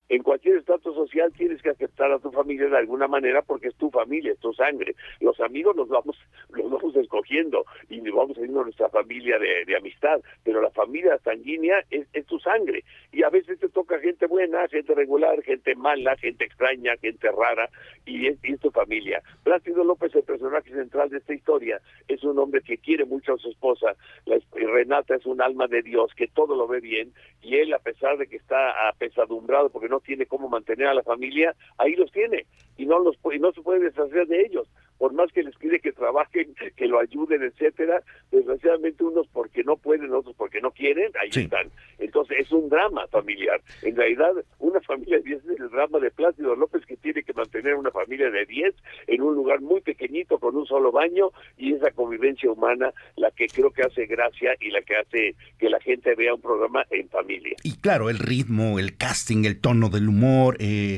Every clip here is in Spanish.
En cualquier estatus social tienes que aceptar a tu familia de alguna manera porque es tu familia, es tu sangre. Los amigos los vamos escogiendo y vamos haciendo nuestra familia de amistad, pero la familia sanguínea es tu sangre. Y a veces te toca gente buena, gente regular, gente mala, gente extraña, gente rara, y es tu familia. Plácido López, el personaje central de esta historia, es un hombre que quiere mucho a su esposa. Renata es un alma de Dios que todo lo ve bien, y él, a pesar de que está apesadumbrado porque no tiene cómo mantener a la familia, ahí los tiene y no se puede deshacer de ellos, por más que les pide que trabajen, que lo ayuden, etcétera. Desgraciadamente unos porque no pueden, otros porque no quieren, ahí Sí. están. Entonces es un drama familiar. En realidad, una familia de 10 es el drama de Plácido López, que tiene que mantener una familia de 10 en un lugar muy pequeñito con un solo baño, y esa convivencia humana la que creo que hace gracia y la que hace que la gente vea un programa en familia. Y claro, el ritmo, el casting, el tono del humor,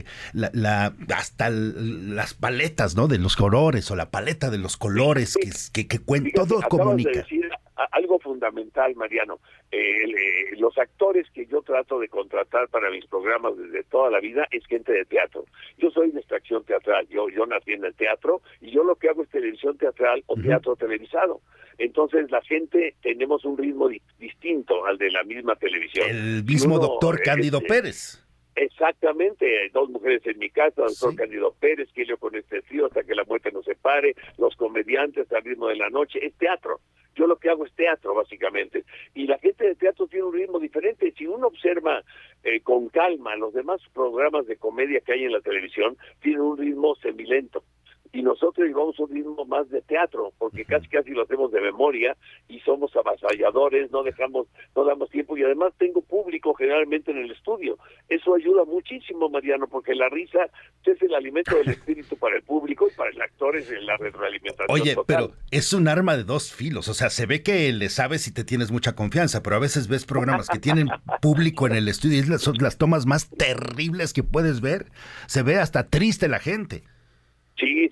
hasta las paletas, ¿no? De los colores o la paleta de los colores que Fíjate, todo acabas de comunica. decir algo fundamental, Mariano. Los actores que yo trato de contratar para mis programas desde toda la vida es gente de teatro. Yo soy de extracción teatral, yo nací en el teatro, y yo lo que hago es televisión teatral o teatro televisado. Entonces la gente tenemos un ritmo distinto al de la misma televisión. El Si mismo uno, doctor Cándido Pérez. Exactamente, dos mujeres en mi casa, doctor Sí. Cándido Pérez, que yo con este frío hasta que la muerte nos separe, los comediantes al ritmo de la noche, es teatro. Yo lo que hago es teatro, básicamente. Y la gente de teatro tiene un ritmo diferente. Si uno observa con calma los demás programas de comedia que hay en la televisión, tienen un ritmo semilento. Y nosotros llevamos un ritmo más de teatro, porque casi lo hacemos de memoria y somos avasalladores, no damos tiempo, y además tengo público generalmente en el estudio. Eso ayuda muchísimo, Mariano, porque la risa es el alimento del espíritu para el público, y para el actor es la retroalimentación Oye, total. pero es un arma de dos filos, o sea, se ve que le sabes y te tienes mucha confianza, pero a veces ves programas que tienen público en el estudio y son las tomas más terribles que puedes ver. Se ve hasta triste la gente. Sí,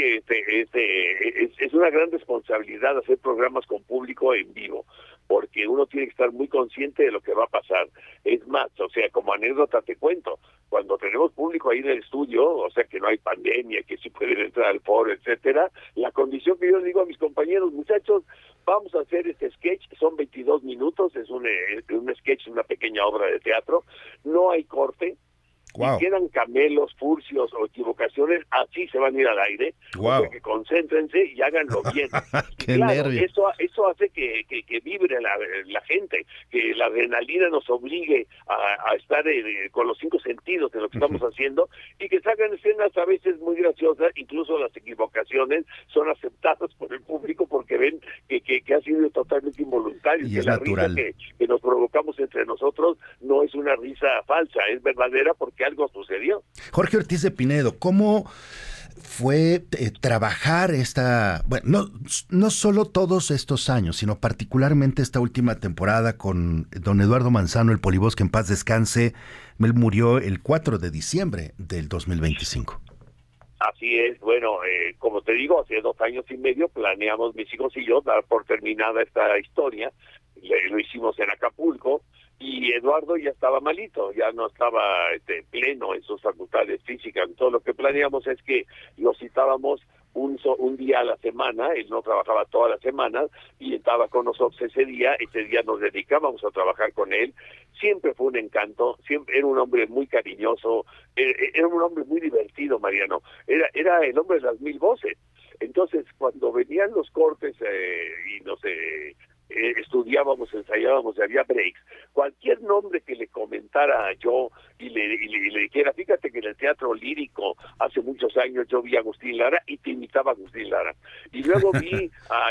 es una gran responsabilidad hacer programas con público en vivo, porque uno tiene que estar muy consciente de lo que va a pasar. Es más, o sea, como anécdota te cuento, cuando tenemos público ahí en el estudio, o sea, que no hay pandemia, que sí pueden entrar al foro, etcétera, la condición que yo les digo a mis compañeros, muchachos, vamos a hacer este sketch, son 22 minutos, es un sketch, una pequeña obra de teatro, no hay corte. Wow. Si quedan camelos, furcios o equivocaciones, así se van a ir al aire. Wow. O sea que concéntrense y háganlo bien. Y Qué claro, nervio. eso hace que vibre la gente, que la adrenalina nos obligue a estar con los 5 sentidos de lo que estamos haciendo, y que salgan escenas a veces muy graciosas. Incluso las equivocaciones son aceptadas por el público porque ven que ha sido totalmente involuntario, Y que es la natural. risa que nos provocamos entre nosotros no es una risa falsa, es verdadera porque algo sucedió. Jorge Ortiz de Pinedo, ¿cómo fue trabajar bueno, no solo todos estos años, sino particularmente esta última temporada con don Eduardo Manzano, el Polibosque, en paz descanse? Él murió el 4 de diciembre del 2025. Así es, bueno, como te digo, hace 2 años y medio planeamos mis hijos y yo dar por terminada esta historia. Lo hicimos en Acapulco, y Eduardo ya estaba malito, ya no estaba pleno en sus facultades físicas. Todo lo que planeamos es que lo citábamos un día a la semana. Él no trabajaba todas las semanas y estaba con nosotros ese día nos dedicábamos a trabajar con él. Siempre fue un encanto, siempre era un hombre muy cariñoso, era un hombre muy divertido, Mariano, era el hombre de las 1000 voces. Entonces, cuando venían los cortes y no sé, estudiábamos, ensayábamos, había breaks, cualquier nombre que le comentara yo y le dijera, fíjate que en el teatro lírico hace muchos años yo vi a Agustín Lara, y te imitaba a Agustín Lara, y luego vi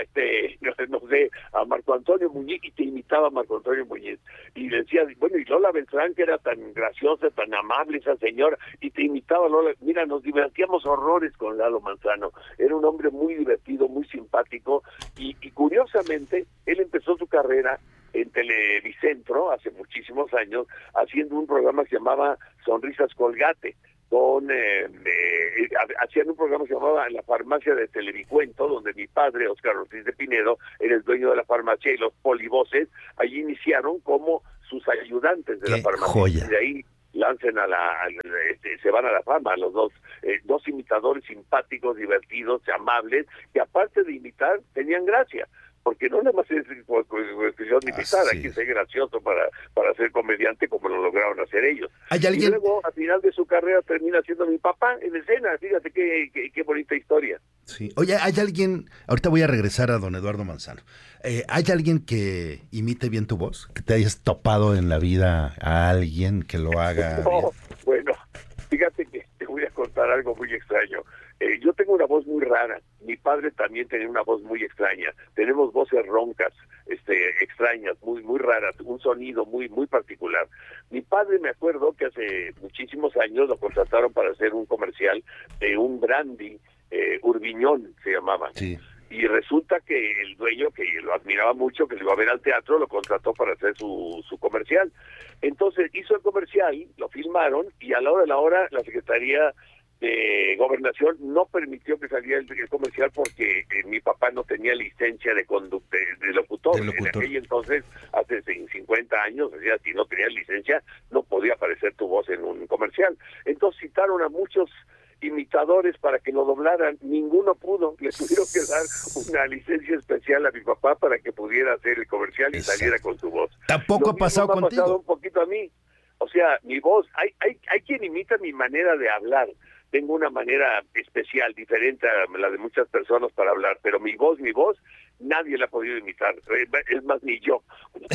a Marco Antonio Muñiz, y te imitaba a Marco Antonio Muñiz, y decía, bueno, y Lola Beltrán, que era tan graciosa, tan amable esa señora, y te imitaba a Lola. Mira, nos divertíamos horrores con Lalo Manzano. Era un hombre muy divertido, muy simpático, y curiosamente él empezó su carrera en Televicentro hace muchísimos años, haciendo un programa que se llamaba Sonrisas Colgate, hacían un programa que se llamaba La Farmacia de Televicuento, donde mi padre, Óscar Ortiz de Pinedo, era el dueño de la farmacia, y los polivoces allí iniciaron como sus ayudantes de la ¡Qué farmacia. joya! De ahí lancen se van a la fama los dos imitadores simpáticos, divertidos, amables, que aparte de imitar tenían gracia, porque no nada más es cuestión de imitar, hay que ser gracioso para ser comediante como lo lograron hacer ellos. Y luego al final de su carrera termina siendo mi papá en escena. Fíjate qué bonita historia. Sí. Oye, ¿hay alguien, ahorita voy a regresar a don Eduardo Manzano, ¿hay alguien que imite bien tu voz? ¿Que te hayas topado en la vida a alguien que lo haga bien? Bueno, fíjate que te voy a contar algo muy extraño. Yo tengo una voz muy rara. Mi padre también tenía una voz muy extraña. Tenemos voces roncas, extrañas, muy muy raras, un sonido muy muy particular. Mi padre, me acuerdo que hace muchísimos años lo contrataron para hacer un comercial de un brandy, Urbiñón se llamaba. Sí. Y resulta que el dueño, que lo admiraba mucho, que lo iba a ver al teatro, lo contrató para hacer su comercial. Entonces hizo el comercial, lo filmaron, y a la hora de la hora la Secretaría de Gobernación no permitió que saliera el comercial porque mi papá no tenía licencia de locutor. En aquel entonces, hace 50 años, o sea, si no tenías licencia, no podía aparecer tu voz en un comercial. Entonces citaron a muchos imitadores para que lo doblaran, ninguno pudo, le tuvieron que dar una licencia especial a mi papá para que pudiera hacer el comercial y saliera con su voz. Tampoco ha pasado contigo. Ha pasado un poquito a mí, o sea, mi voz, hay quien imita mi manera de hablar. Tengo una manera especial, diferente a la de muchas personas para hablar, pero mi voz, nadie la ha podido imitar, es más, ni yo.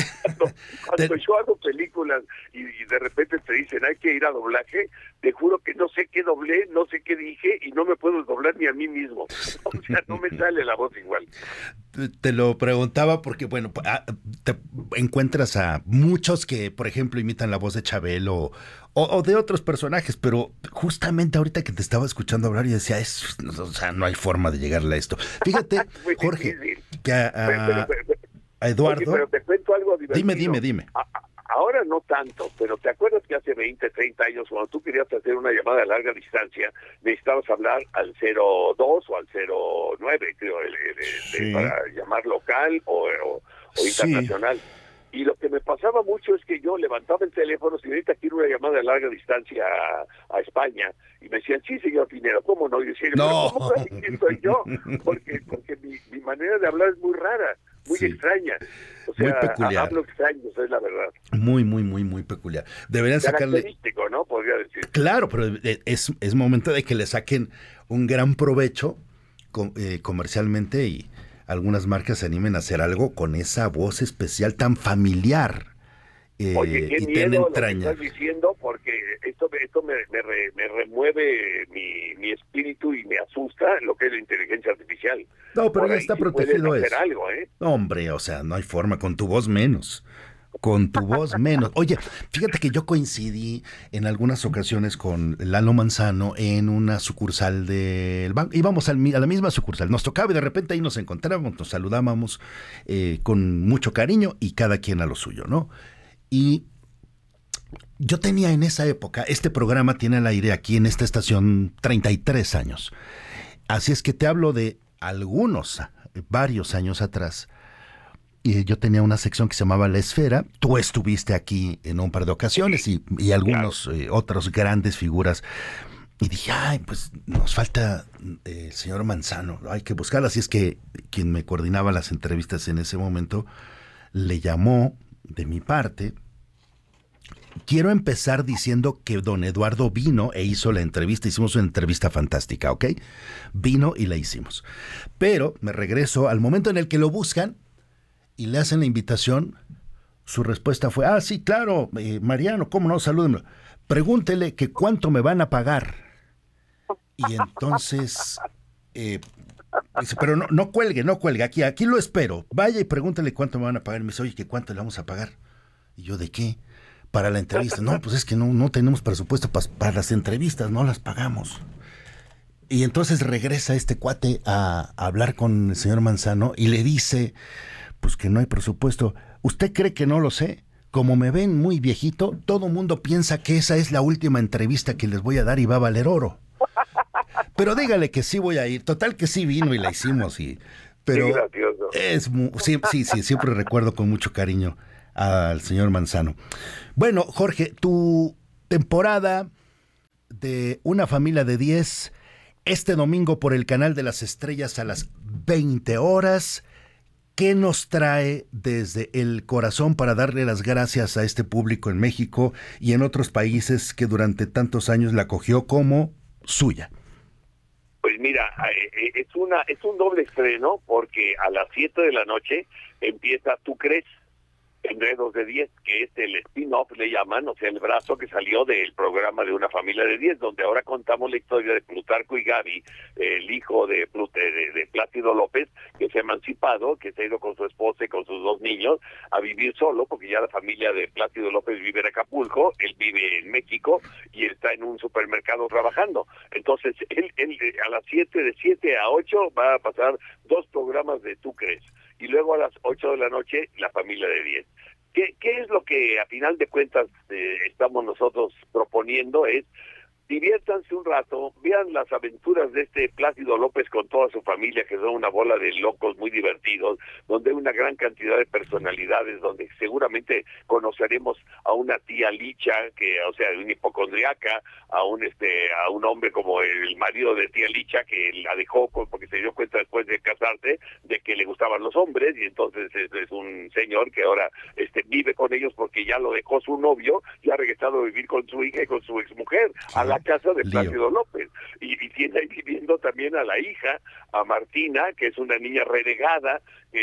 Cuando yo hago películas y de repente te dicen hay que ir a doblaje, te juro que no sé qué doblé, no sé qué dije y no me puedo doblar ni a mí mismo. O sea, no me sale la voz igual. Te lo preguntaba porque, bueno, te encuentras a muchos que, por ejemplo, imitan la voz de Chabelo o de otros personajes, pero justamente ahorita que te estaba escuchando hablar, yo decía, o sea, no hay forma de llegarle a esto. Fíjate, Jorge, que a Eduardo... Oye, pero te cuento algo divertido. Dime. Ahora no tanto, pero ¿te acuerdas que hace 20, 30 años, cuando tú querías hacer una llamada a larga distancia, necesitabas hablar al 02 o al 09, creo, sí, para llamar local o internacional? Y lo que me pasaba mucho es que yo levantaba el teléfono, si ahorita quiero una llamada a larga distancia a España, y me decían, sí, señor Pinero, ¿cómo no? Y decía, no. ¿cómo saben quién soy yo? Porque mi manera de hablar es muy rara, muy extraña. O sea, muy peculiar. Hablo extraño, esa es la verdad. Muy peculiar. Deberían sacarle... Característico, ¿no? Podría decir. Claro, pero es momento de que le saquen un gran provecho comercialmente y algunas marcas se animen a hacer algo con esa voz especial tan familiar. Oye, qué miedo lo que estás diciendo, porque esto me remueve mi espíritu y me asusta lo que es la inteligencia artificial. No, pero ya está sí protegido eso. Algo, ¿eh? No, hombre, o sea, no hay forma, con tu voz menos. Oye, fíjate que yo coincidí en algunas ocasiones con Lalo Manzano en una sucursal del banco. Íbamos a la misma sucursal. Nos tocaba y de repente ahí nos encontrábamos, nos saludábamos con mucho cariño y cada quien a lo suyo, ¿no? Y yo tenía en esa época, este programa tiene al aire aquí en esta estación 33 años. Así es que te hablo de varios años atrás. Y yo tenía una sección que se llamaba La Esfera. Tú estuviste aquí en un par de ocasiones y algunos otros grandes figuras. Y dije, pues nos falta el señor Manzano, hay que buscarla. Así es que quien me coordinaba las entrevistas en ese momento le llamó de mi parte. Quiero empezar diciendo que don Eduardo vino e hizo la entrevista. Hicimos una entrevista fantástica, ¿ok? Vino y la hicimos. Pero me regreso al momento en el que lo buscan y le hacen la invitación. Su respuesta fue, sí, claro, Mariano, ¿cómo no? Salúdenme. Pregúntele que cuánto me van a pagar. Y entonces, dice, pero no cuelgue, aquí lo espero. Vaya y pregúntele cuánto me van a pagar. Y me dice, oye, ¿que cuánto le vamos a pagar? Y yo, ¿de qué? Para la entrevista. No, pues es que no tenemos presupuesto para las entrevistas, no las pagamos. Y entonces regresa este cuate a hablar con el señor Manzano y le dice, pues que no hay presupuesto. ¿Usted cree que no lo sé? Como me ven muy viejito, todo mundo piensa que esa es la última entrevista que les voy a dar y va a valer oro. Pero dígale que sí voy a ir. Total que sí vino y la hicimos. Pero sí, siempre recuerdo con mucho cariño al señor Manzano. Bueno, Jorge, tu temporada de Una familia de 10, este domingo por el Canal de las Estrellas a las 20 horas. ¿Qué nos trae desde el corazón para darle las gracias a este público en México y en otros países que durante tantos años la acogió como suya? Pues mira, es un doble estreno porque a las 7 de la noche empieza ¿Tú crees? Enredos de 10, que es el spin-off, le llaman, o sea, el brazo que salió del programa de Una familia de 10, donde ahora contamos la historia de Plutarco y Gaby, el hijo de Plácido López, que se ha emancipado, que se ha ido con su esposa y con sus 2 niños a vivir solo, porque ya la familia de Plácido López vive en Acapulco, él vive en México y está en un supermercado trabajando. Entonces, él a las 7, de 7 a 8, va a pasar 2 programas de ¿Tú crees? Y luego a las 8 de la noche, La familia de 10. ¿Qué es lo que a final de cuentas estamos nosotros proponiendo? Es diviértanse un rato, vean las aventuras de este Plácido López con toda su familia, que son una bola de locos muy divertidos, donde hay una gran cantidad de personalidades, donde seguramente conoceremos a una tía Licha, que, o sea, una hipocondriaca, a un hombre como el marido de tía Licha, que la dejó porque se dio cuenta después de casarse de que le gustaban los hombres, y entonces es un señor que ahora vive con ellos porque ya lo dejó su novio y ha regresado a vivir con su hija y con su exmujer a la casa de Plácido López, y tiene ahí viviendo también a la hija, a Martina, que es una niña renegada,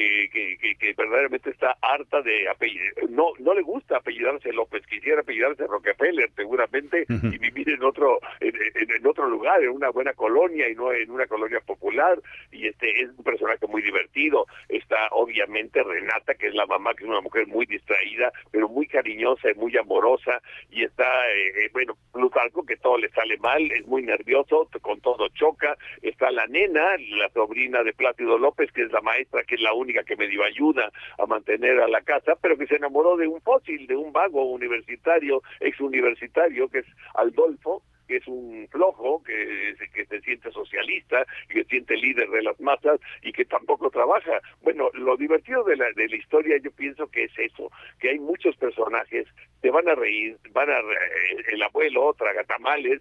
que verdaderamente está harta de no le gusta apellidarse López, quisiera apellidarse Rockefeller seguramente, y vivir en otro lugar, en una buena colonia y no en una colonia popular. Y es un personaje muy divertido. Está obviamente Renata, que es la mamá, que es una mujer muy distraída, pero muy cariñosa y muy amorosa, y está Plutarco, que todo le sale mal, es muy nervioso, con todo choca. Está la nena, la sobrina de Plácido López, que es la maestra, que es la única que medio ayuda a mantener a la casa, pero que se enamoró de un fósil, de un vago universitario, exuniversitario, que es Adolfo, que es un flojo, que se siente socialista, que se siente líder de las masas y que tampoco trabaja. Bueno, lo divertido de la historia, yo pienso que es eso, que hay muchos personajes, te van a reír, el abuelo, tragatamales,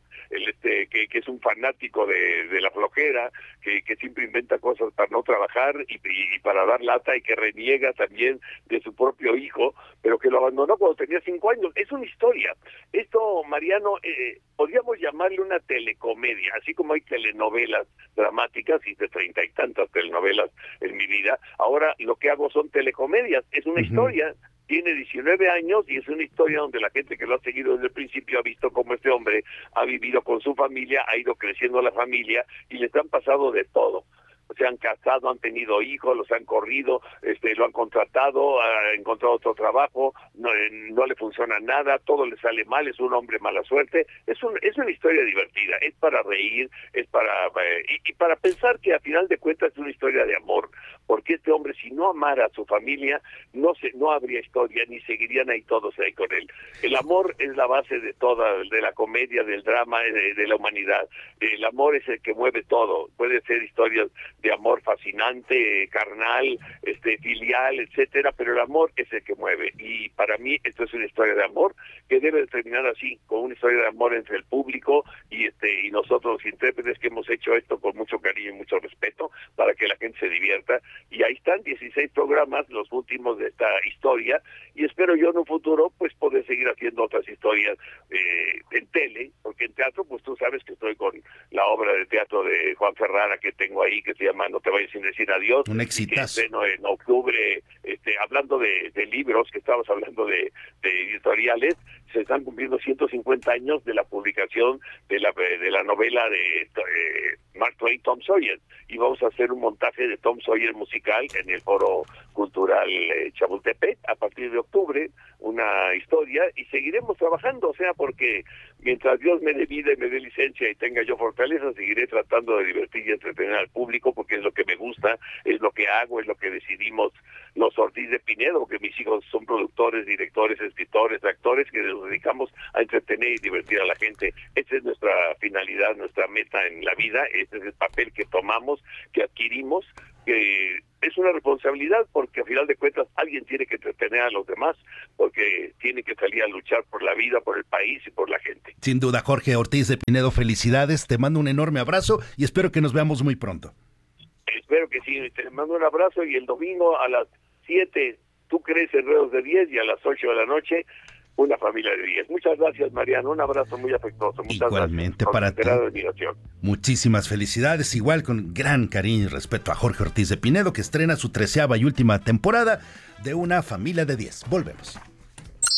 que es un fanático de la flojera, que siempre inventa cosas para no trabajar y para dar lata, y que reniega también de su propio hijo, pero que lo abandonó cuando tenía 5 años. Es una historia. Esto, Mariano, podríamos llamarle una telecomedia, así como hay telenovelas dramáticas, hice 30 y tantas telenovelas en mi vida. Ahora lo que hago son telecomedias. Es una historia. Tiene 19 años y es una historia donde la gente que lo ha seguido desde el principio ha visto cómo este hombre ha vivido con su familia, ha ido creciendo la familia y les han pasado de todo. Se han casado, han tenido hijos, los han corrido, lo han contratado, ha encontrado otro trabajo, no le funciona nada, todo le sale mal, es un hombre mala suerte. Es una historia divertida, es para reír, es para pensar que a final de cuentas es una historia de amor, porque este hombre, si no amara a su familia, no habría historia, ni seguirían ahí todos ahí con él. El amor es la base de toda, de la comedia, del drama, de la humanidad. El amor es el que mueve todo. Puede ser historias de amor fascinante, carnal, filial, etcétera, pero el amor es el que mueve, y para mí esto es una historia de amor que debe terminar así, con una historia de amor entre el público y nosotros los intérpretes, que hemos hecho esto con mucho cariño y mucho respeto para que la gente se divierta. Y ahí están 16 programas, los últimos de esta historia, y espero yo en un futuro pues poder seguir haciendo otras historias en tele, porque en teatro pues tú sabes que estoy con la obra de teatro de Juan Ferrara que tengo ahí, que se llama No te vayas sin decir adiós, un exitazo, que en octubre, hablando de libros, que estábamos hablando de editoriales, se están cumpliendo 150 años de la publicación de la novela de Mark Twain, Tom Sawyer, y vamos a hacer un montaje de Tom Sawyer musical en el Foro Cultural Chapultepec a partir de octubre, una historia, y seguiremos trabajando, o sea, porque mientras Dios me dé vida y me dé licencia y tenga yo fortaleza, seguiré tratando de divertir y entretener al público, porque es lo que me gusta, es lo que hago, es lo que decidimos los Ortiz de Pinedo, porque mis hijos son productores, directores, escritores, actores, que nos dedicamos a entretener y divertir a la gente. Esa es nuestra finalidad, nuestra meta en la vida, este es el papel que tomamos, que adquirimos, que es una responsabilidad, porque a final de cuentas alguien tiene que entretener a los demás, porque tiene que salir a luchar por la vida, por el país y por la gente. Sin duda, Jorge Ortiz de Pinedo, felicidades, te mando un enorme abrazo y espero que nos veamos muy pronto. Espero que sí, te mando un abrazo, y el domingo a las 7 tú crees Enredos de 10, y a las 8 de la noche Una Familia de 10. Muchas gracias, Mariano, un abrazo muy afectuoso. Muchas Igualmente gracias. para ti. Admiración. Muchísimas felicidades, igual con gran cariño y respeto a Jorge Ortiz de Pinedo, que estrena su 13ª y última temporada de Una Familia de 10. Volvemos.